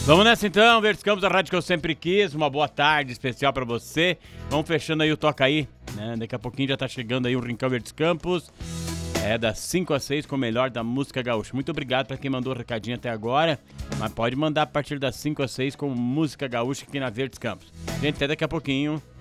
Vamos nessa então, Verdes Campos, a rádio que eu sempre quis. Uma boa tarde especial pra você. Vamos fechando aí o Toca Aí, né? Daqui a pouquinho já tá chegando aí o Rincão Verdes Campos. É das 5 às 6 com o melhor da música gaúcha. Muito obrigado pra quem mandou o recadinho até agora. Mas pode mandar a partir das 5 às 6 com música gaúcha aqui na Verdes Campos. Gente, até daqui a pouquinho.